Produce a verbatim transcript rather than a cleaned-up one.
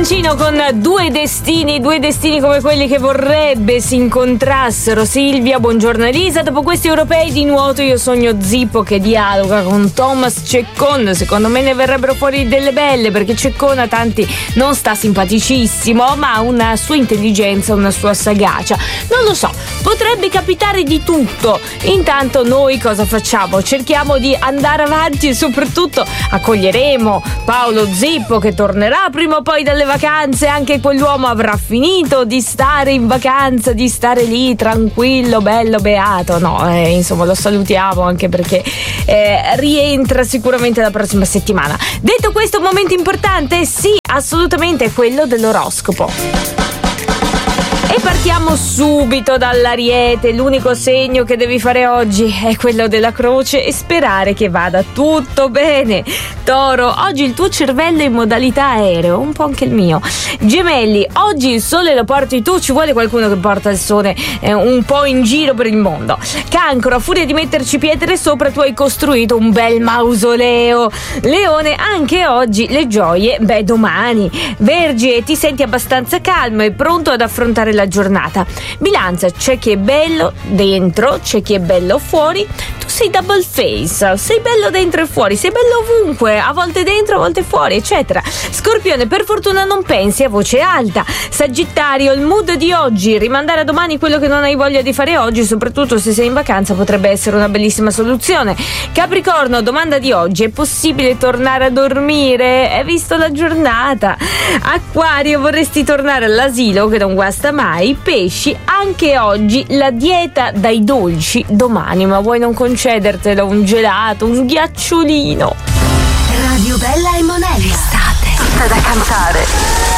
Mancino con due destini, due destini come quelli che vorrebbe si incontrassero. Silvia, buongiorno Elisa. Dopo questi europei di nuoto io sogno Zippo che dialoga con Thomas Ceccon. Secondo me ne verrebbero fuori delle belle, perché Ceccon a tanti non sta simpaticissimo, ma ha una sua intelligenza, una sua sagacia. Non lo so, potrebbe capitare di tutto. Intanto noi cosa facciamo? Cerchiamo di andare avanti e soprattutto accoglieremo Paolo Zippo che tornerà prima o poi dalle vacanze. Anche quell'uomo avrà finito di stare in vacanza, di stare lì tranquillo, bello, beato. No, eh, insomma lo salutiamo, anche perché eh, rientra sicuramente la prossima settimana. Detto questo, un momento importante? Sì, assolutamente, è quello dell'oroscopo. E partiamo subito dall'Ariete. L'unico segno che devi fare oggi è quello della croce e sperare che vada tutto bene. Toro, oggi il tuo cervello è in modalità aereo, un po' anche il mio. Gemelli, oggi il sole lo porti tu, ci vuole qualcuno che porta il sole eh, un po' in giro per il mondo. Cancro, a furia di metterci pietre sopra tu hai costruito un bel mausoleo. Leone, anche oggi le gioie, beh, domani. Vergine, ti senti abbastanza calmo e pronto ad affrontare la la giornata. Bilancia, c'è chi è bello dentro, c'è chi è bello fuori. Tu sei double face, sei bello dentro e fuori, sei bello ovunque, a volte dentro, a volte fuori, eccetera. Scorpione, per fortuna non pensi a voce alta. Sagittario, il mood di oggi, rimandare a domani quello che non hai voglia di fare oggi, soprattutto se sei in vacanza, potrebbe essere una bellissima soluzione. Capricorno, domanda di oggi, è possibile tornare a dormire? Hai visto la giornata? Acquario, vorresti tornare all'asilo che non guasta mai. Pesci, anche oggi la dieta dai dolci, domani ma vuoi non concedertelo un gelato, un ghiacciolino? Radio Bella e Monella, estate, tutta da cantare.